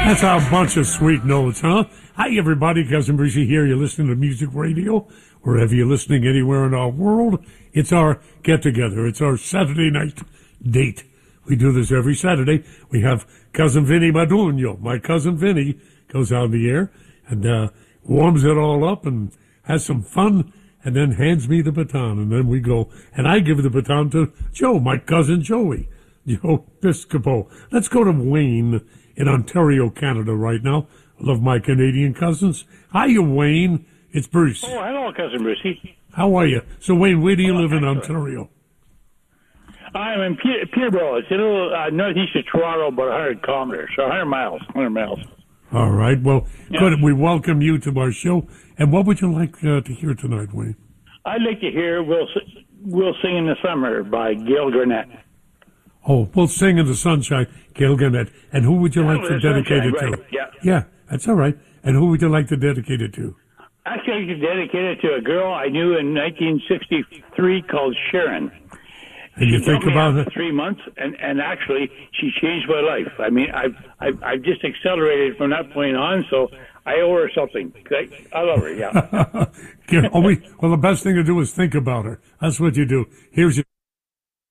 That's a bunch of sweet notes, huh? Hi, everybody. Cousin Brucey here. You're listening to Music Radio. Wherever you're listening, anywhere in our world, it's our get-together. It's our Saturday night date. We do this every Saturday. We have Cousin Vinny Madugno. My cousin Vinny goes on the air and warms it all up and has some fun and then hands me the baton. And then we go. And I give the baton to Joe, my cousin Joey, Joe Piscopo. Let's go to Wayne in Ontario, Canada right now. I love my Canadian cousins. Hiya, Wayne. It's Bruce. Oh, hello, Cousin Brucey. How are you? So, Wayne, where do you live in Ontario? I'm in Peterborough. It's a little northeast of Toronto, about 100 kilometers, so 100 miles. All right. Well, good. We welcome you to our show. And what would you like to hear tonight, Wayne? I'd like to hear We'll Sing in the Summer by Gail Garnett. Oh, We'll Sing in the Sunshine, Gail Garnett. And who would you like to dedicate it to? Right. Yeah. Yeah, that's all right. And who would you like to dedicate it to? Actually, I could dedicate it to a girl I knew in 1963 called Sharon. And you think about it? 3 months, and actually, she changed my life. I mean, I've just accelerated from that point on, so I owe her something. I love her, yeah. Well, the best thing to do is think about her. That's what you do. Here's your